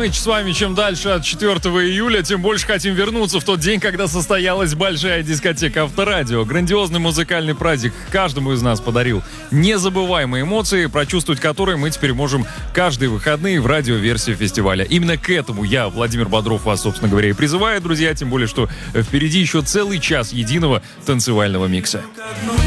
мы с вами чем дальше от 4 июля, тем больше хотим вернуться в тот день, когда состоялась большая дискотека Авторадио. Грандиозный музыкальный праздник каждому из нас подарил незабываемые эмоции, прочувствовать которые мы теперь можем каждые выходные в радиоверсии фестиваля. Именно к этому я, Владимир Бодров, вас, собственно говоря, и призываю, друзья, тем более, что впереди еще целый час единого танцевального микса.